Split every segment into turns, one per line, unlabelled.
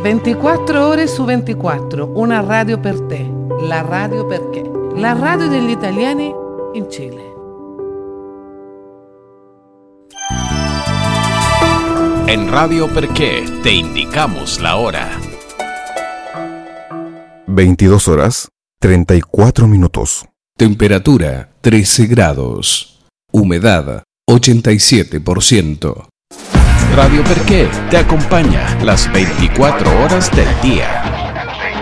24 ore su 24, una radio per te, la radio perché, la radio degli italiani in Cile.
En Radio Perqué te indicamos la hora.
22 horas, 34 minutos.
Temperatura 13 grados. Humedad 87%.
Radio Perqué te acompaña las 24 horas del día.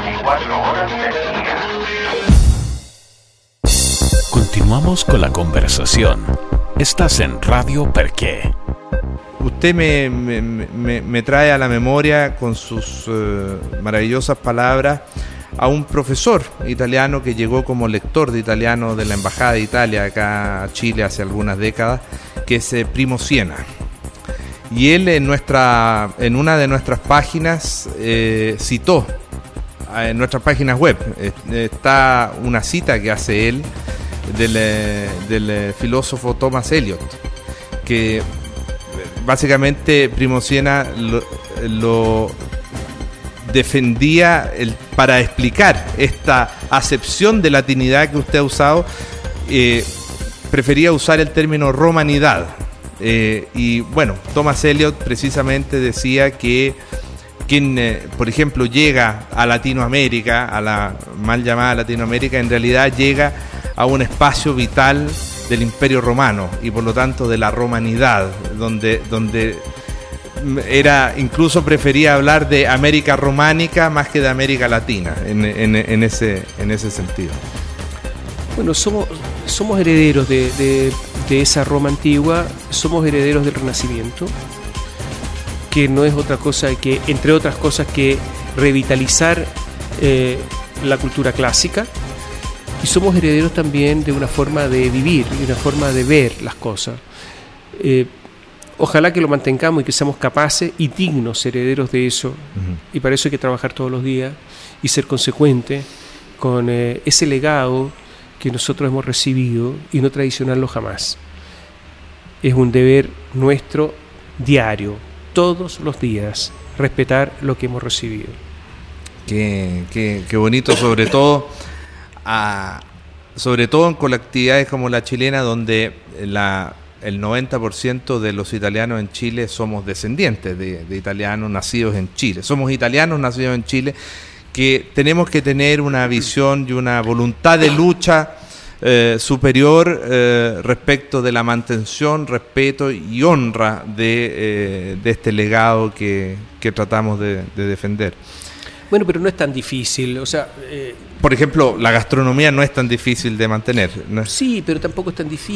Continuamos con la conversación. Estás en Radio Perqué.
Usted me trae a la memoria con sus maravillosas palabras a un profesor italiano que llegó como lector de italiano de la Embajada de Italia acá a Chile hace algunas décadas, que es Primo Siena. Y él en una de nuestras páginas citó, en nuestras páginas web, está una cita que hace él del filósofo Thomas Eliot, que básicamente Primo Siena lo defendía para explicar esta acepción de latinidad que usted ha usado, prefería usar el término romanidad. Y bueno, Thomas Eliot precisamente decía que quien, por ejemplo, llega a Latinoamérica, a la mal llamada Latinoamérica, en realidad llega a un espacio vital del Imperio Romano y por lo tanto de la romanidad, donde era, incluso prefería hablar de América románica más que de América Latina en ese sentido.
Bueno, somos herederos de esa Roma antigua, somos herederos del Renacimiento, que no es otra cosa que, entre otras cosas, que revitalizar la cultura clásica, y somos herederos también de una forma de vivir, de una forma de ver las cosas. Ojalá que lo mantengamos y que seamos capaces y dignos herederos de eso. Uh-huh. Y para eso hay que trabajar todos los días y ser consecuentes con ese legado que nosotros hemos recibido y no traicionarlo jamás. Es un deber nuestro diario, todos los días, respetar lo que hemos recibido.
Qué bonito, sobre todo en colectividades como la chilena, donde el 90% de los italianos en Chile somos descendientes de italianos nacidos en Chile. Somos italianos nacidos en Chile, que tenemos que tener una visión y una voluntad de lucha superior respecto de la mantención, respeto y honra de este legado que tratamos de defender.
Bueno, pero no es tan difícil, o sea...
Por ejemplo, la gastronomía no es tan difícil de mantener, ¿no?
Sí, pero tampoco es tan difícil.